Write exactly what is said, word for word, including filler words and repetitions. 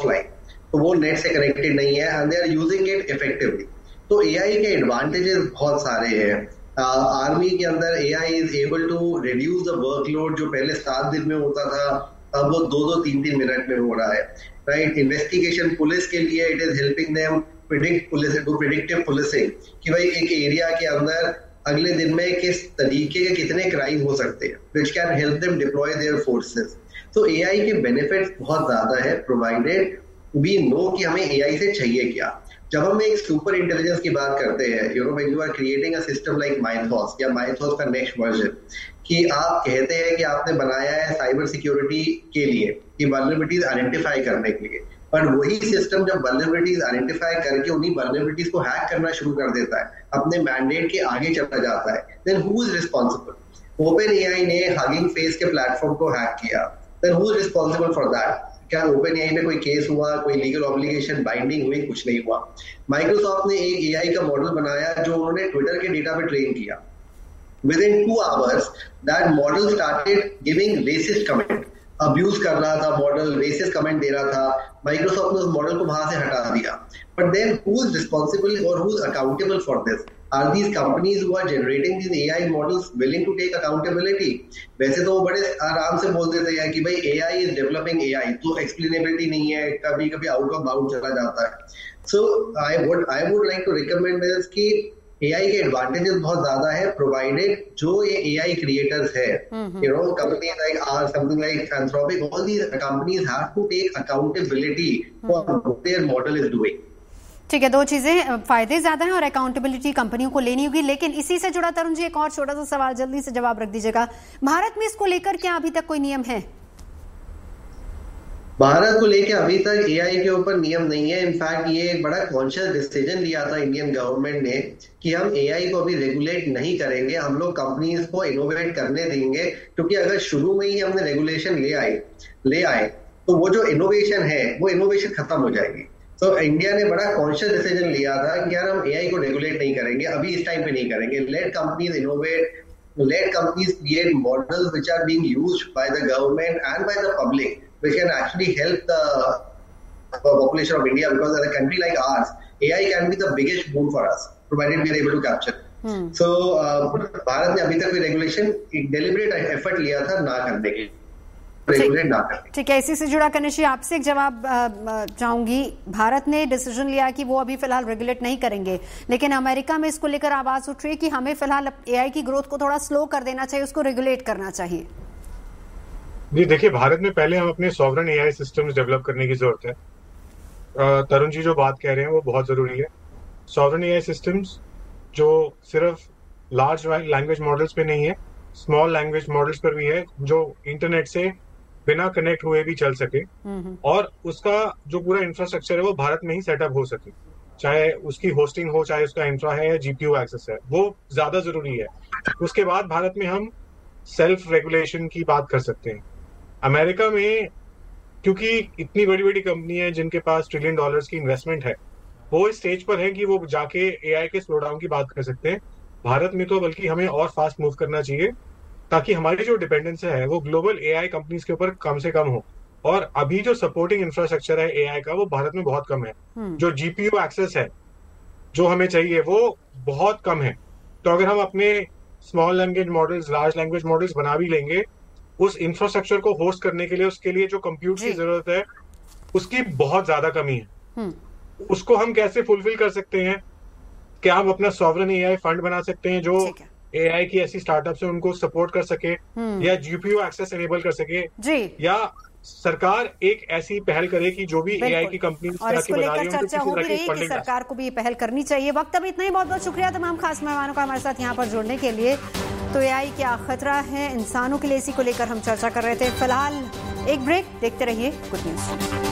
Offline, तो वो net से कनेक्टेड नहीं है and they are using it effectively. तो एआई के एडवांटेजेस बहुत सारे हैं। आर्मी uh, के अंदर AI is able to reduce the workload, जो पहले सात दिन में होता था अब वो दो दो तीन तीन मिनट में हो रहा है, राइट। इन्वेस्टिगेशन पुलिस के लिए it is helping them predict police to predictive policing, कि भाई एक एरिया के अंदर अगले दिन में किस तरीके के कितने क्राइम हो सकते हैं, which can help them deploy there forces. तो एआई के बेनिफिट्स बहुत ज्यादा है, प्रोवाइडेड वी नो कि हमें एआई से चाहिए क्या। जब हम एक सुपर इंटेलिजेंस की बात करते हैं, you know when you are creating a system like Mythos या माइथॉस का नेक्स्ट वर्जन, कि आप कहते हैं कि आपने बनाया है साइबर सिक्योरिटी के लिए, कि वल्नरेबिलिटीज आइडेंटिफाई करने के लिए, पर वही सिस्टम जब वल्नरेबिलिटीज आइडेंटिफाई करके उन्हीं वल्नरेबिलिटीज को हैक करना शुरू कर देता है, अपने मैंडेट के आगे चला जाता है, then who is responsible. Open AI ने हगिंग फेस के प्लेटफॉर्म को हैक किया, then who is responsible for that. क्या ओपन एआई में कोई केस हुआ, कोई लीगल ऑब्लिगेशन बाइंडिंग हुई? कुछ नहीं हुआ। माइक्रोसॉफ्ट ने एक एआई का मॉडल बनाया जो उन्होंने ट्विटर के डेटा पे ट्रेन किया। Within two hours, that model started giving racist comment, abuse कर रहा था मॉडल, racist comment दे रहा था। माइक्रोसॉफ्ट ने उस मॉडल को वहां से हटा दिया। But then who is responsible or who is accountable for this? Are these companies who are generating these A I models willing to take accountability? वैसे तो वो बड़े आराम से बोल देते हैं कि भाई A I is developing A I, तो explainability नहीं है, कभी कभी आउट ऑफ बाउंड चला जाता है। So I would I would like to recommend is कि एआई के एडवांटेजेस बहुत ज्यादा है, प्रोवाइडेड जो ये एआई क्रिएटर्स है, you know companies like are something like Anthropic, all these companies have to take accountability for what there model is doing. ठीक है, दो चीजें, फायदे ज्यादा हैं और अकाउंटेबिलिटी कंपनियों को लेनी होगी। लेकिन इसी से जुड़ा तरुण जी एक और छोटा सा सवाल, जल्दी से जवाब रख दीजिएगा। भारत में इसको लेकर क्या अभी तक कोई नियम है? भारत को लेके अभी तक एआई के ऊपर नियम नहीं है। इनफैक्ट ये एक बड़ा कॉन्शियस डिसीजन लिया था इंडियन गवर्नमेंट ने कि हम एआई को अभी रेगुलेट नहीं करेंगे, हम लोग कंपनीज को इनोवेट करने देंगे, क्योंकि अगर शुरू में ही हमने रेगुलेशन ले आए ले आए तो वो जो इनोवेशन है वो इनोवेशन खत्म हो जाएगी। तो इंडिया ने बड़ा कॉन्शियस डिसीजन लिया था कि यार हम एआई को रेगुलेट नहीं करेंगे, अभी इस टाइम पे नहीं करेंगे। Late companies innovate, let companies create models which are being used by the government and by the public, which can actually help the population of India, because as a country like ours, A I can be the biggest boon for us, provided we are able to capture. Hmm. So, Bharat ने अभी तक कोई regulation deliberate effort लिया था ना करने के, regulate ना करने। ठीक है, इसी से जुड़ा कनिशी आपसे एक जवाब चाहूंगी। भारत ने डिसीजन लिया कि वो अभी फिलहाल रेगुलेट नहीं करेंगे, लेकिन अमेरिका में इसको लेकर आवाज उठ रही है कि हमें फिलहाल एआई की ग्रोथ को थोड़ा स्लो कर देना चाहिए, उसको रेगुलेट करना चाहिए। जी देखिए, भारत में पहले हम अपने सॉवरेन एआई सिस्टम्स डेवलप करने की जरूरत है। तरुण जी जो बात कह रहे हैं वो बहुत जरूरी है। सॉवरेन एआई सिस्टम्स जो सिर्फ लार्ज लैंग्वेज मॉडल्स पे नहीं है, स्मॉल लैंग्वेज मॉडल्स पर भी है, जो इंटरनेट से बिना कनेक्ट हुए भी चल सके, और उसका जो पूरा इंफ्रास्ट्रक्चर है वो भारत में ही सेटअप हो सके, चाहे उसकी होस्टिंग हो, चाहे उसका इंफ्रा है या जीपीयू एक्सेस है, वो ज्यादा जरूरी है। उसके बाद भारत में हम सेल्फ रेगुलेशन की बात कर सकते हैं। अमेरिका में क्योंकि इतनी बड़ी बड़ी कंपनी है जिनके पास ट्रिलियन डॉलर्स की इन्वेस्टमेंट है, वो इस स्टेज पर है कि वो जाके एआई के स्लो डाउन की बात कर सकते हैं। भारत में तो बल्कि हमें और फास्ट मूव करना चाहिए, ताकि हमारी जो डिपेंडेंस है वो ग्लोबल एआई कंपनीज के ऊपर कम से कम हो। और अभी जो सपोर्टिंग इंफ्रास्ट्रक्चर है एआई का वो भारत में बहुत कम है। जो जीपीयू एक्सेस है जो हमें चाहिए वो बहुत कम है। तो अगर हम अपने small language models, large language models बना भी लेंगे, उस इंफ्रास्ट्रक्चर को होस्ट करने के लिए उसके लिए जो कंप्यूट की जरूरत है उसकी बहुत ज्यादा कमी है। उसको हम कैसे फुलफिल कर सकते हैं? क्या हम अपना सॉवरेन एआई फंड बना सकते हैं जो एआई की ऐसी स्टार्टअप्स है उनको सपोर्ट कर सके, या जीपीयू एक्सेस एनेबल कर सके, या सरकार एक ऐसी पहल करे कि जो भी एआई की कंपनी और इसको लेकर चर्चा हो भी रही कि सरकार को भी ये पहल करनी चाहिए। वक्त अभी इतना ही, बहुत बहुत शुक्रिया तमाम खास मेहमानों का हमारे साथ यहाँ पर जुड़ने के लिए। तो एआई क्या खतरा है इंसानों के लिए, इसी को लेकर हम चर्चा कर रहे थे। फिलहाल एक ब्रेक, देखते रहिए गुड न्यूज।